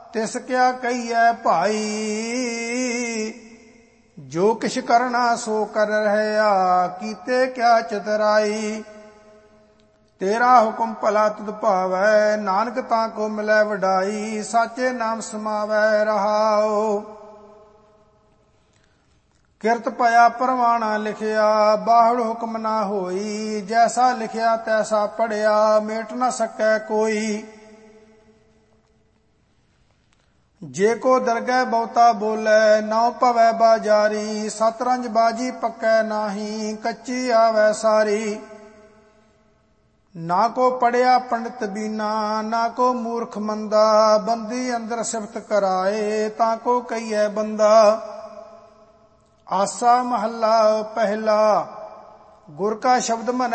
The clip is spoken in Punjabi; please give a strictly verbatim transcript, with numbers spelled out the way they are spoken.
ਤਿਸ ਕਿਆ ਕਹੀਐ ਭਾਈ। ਜੋ ਕਿਛ ਕਰਨਾ ਸੋ ਕਰ ਰਹਿਆ, ਕੀਤੇ ਕਿਆ ਚਤੁਰਾਈ। ਤੇਰਾ ਹੁਕਮ ਭਲਾ ਤੁਧ ਭਾਵੈ, ਨਾਨਕ ਤਾਂ ਕੋ ਮਿਲੈ ਵਡਾਈ। ਸਾਚੇ ਨਾਮ ਸਮਾਵੈ ਰਹਾਉ। ਕਿਰਤ ਭਇਆ ਪਰਵਾਣਾ ਲਿਖਿਆ, ਬਾਹੜ ਹੁਕਮ ਨਾ ਹੋਈ। ਜੈਸਾ ਲਿਖਿਆ ਤੈਸਾ ਪੜਿਆ, ਮੇਟ ਨਾ ਸਕੈ ਕੋਈ। ਜੇ ਕੋ ਦਰਗਹਿ ਬਹੁਤਾ ਬੋਲੇ, ਨਾਉ ਭਵੈ ਬਾਜਾਰੀ। ਸਤਰੰਜ ਬਾਜੀ ਪੱਕੈ ਨਾਹੀ, ਕੱਚੀ ਆਵੈ ਸਾਰੀ। ਨਾ ਕੋ ਪੜਿਆ ਪੰਡਿਤ ਬੀਨਾ, ਨਾ ਕੋ ਮੂਰਖ ਮੰਦਾ। ਬੰਦੀ ਅੰਦਰ ਸਿਫਤ ਕਰਾਏ, ਤਾਂ ਕੋ ਕਹੀਐ ਬੰਦਾ। ਆਸਾ ਮਹੱਲਾ ਪਹਿਲਾ। ਗੁਰ ਕਾ ਸ਼ਬਦ ਮਨਿ